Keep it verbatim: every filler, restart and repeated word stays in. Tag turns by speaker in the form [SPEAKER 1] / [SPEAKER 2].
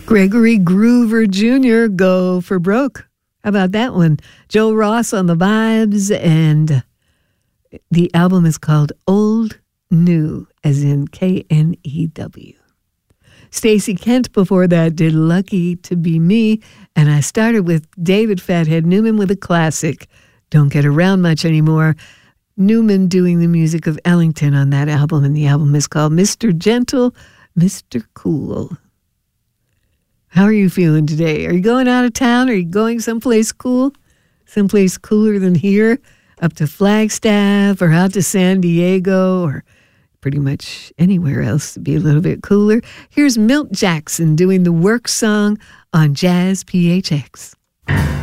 [SPEAKER 1] Gregory Groover Junior, Go for Broke. How about that one? Joe Ross on the vibes, and the album is called Old New, as in K N E W. Stacey Kent before that did Lucky to Be Me, and I started with David Fathead Newman with a classic, Don't Get Around Much Anymore. Newman doing the music of Ellington on that album, and the album is called Mister Gentle, Mister Cool. How are you feeling today? Are you going out of town? Are you going someplace cool? Someplace cooler than here? Up to Flagstaff or out to San Diego or pretty much anywhere else to be a little bit cooler? Here's Milt Jackson doing the work song on Jazz P H X.